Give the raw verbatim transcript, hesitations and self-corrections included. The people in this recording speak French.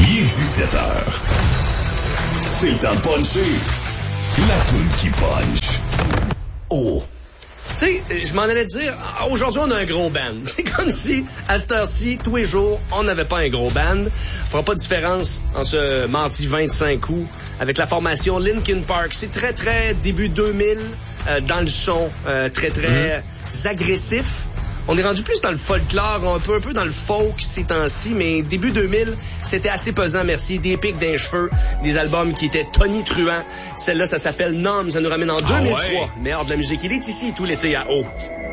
Il est dix-sept heures. C'est le temps de puncher. La toune qui punch. Oh. Tu sais, je m'en allais te dire, aujourd'hui, on a un gros band. C'est comme si, à cette heure-ci, tous les jours, on n'avait pas un gros band. Fera pas de différence en ce mardi vingt-cinq août avec la formation Linkin Park. C'est très, très début deux mille, euh, dans le son, euh, très, très mmh. agressif. On est rendu plus dans le folklore, un peu, un peu dans le folk ces temps-ci, mais début deux mille, c'était assez pesant, merci. Des pics d'un cheveu, des albums qui étaient tonitruants. Celle-là, ça s'appelle Numb, ça nous ramène en deux mille trois. Ah ouais. Meilleur de la musique, il est ici tout l'été à O.